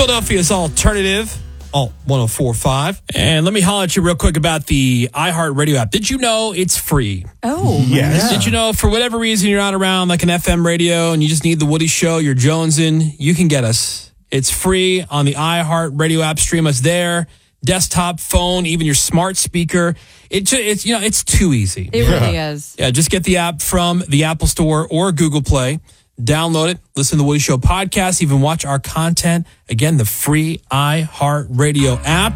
Philadelphia's alternative, Alt 104.5. And let me holler at you real quick about the iHeartRadio app. Did you know it's free? Oh, Yes. Did you know for whatever reason you're not around like an FM radio and you just need the Woody Show, you're jonesing, you can get us. It's free on the iHeartRadio app. Stream us there. Desktop, phone, even your smart speaker. It's too easy. it really is. Yeah, just get the app from the Apple Store or Google Play. Download it. Listen to the Woody Show podcast. Even watch our content. Again, the free iHeartRadio app.